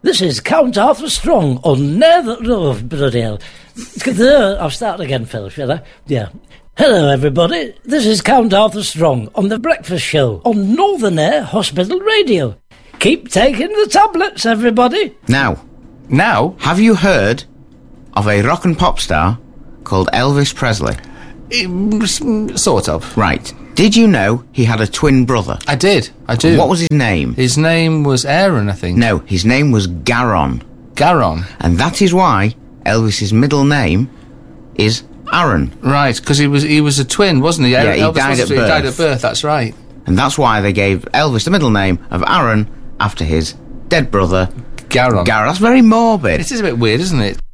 This is Count Arthur Strong on Never... Oh, bloody hell. I'll start again, Phil, shall I? Yeah. Hello, everybody. This is Count Arthur Strong on The Breakfast Show on Northern Air Hospital Radio. Keep taking the tablets, everybody. Now, have you heard of a rock and pop star called Elvis Presley? Sort of. Right. Did you know he had a twin brother? I did. I do. What was his name? His name was Aaron, I think. No, his name was Garon. Garon. And that is why Elvis's middle name is Aaron. Right, because he was a twin, wasn't he? Yeah, he Elvis died at birth. He died at birth, that's right. And that's why they gave Elvis the middle name of Aaron after his dead brother, Garon. That's very morbid. It is a bit weird, isn't it?